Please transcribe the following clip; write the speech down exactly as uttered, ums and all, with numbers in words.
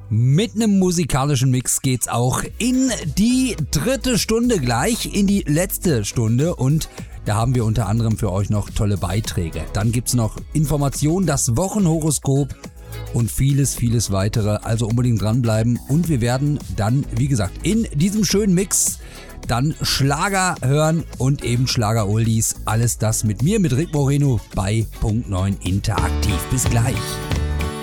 Mit einem musikalischen Mix geht's auch in die dritte Stunde gleich, in die letzte Stunde, und da haben wir unter anderem für euch noch tolle Beiträge. Dann gibt's noch Informationen, das Wochenhoroskop und vieles, vieles weitere. Also unbedingt dranbleiben, und wir werden dann, wie gesagt, in diesem schönen Mix dann Schlager hören und eben Schlager-Oldies. Alles das mit mir, mit Rick Moreno bei Punkt neun Interaktiv. Bis gleich.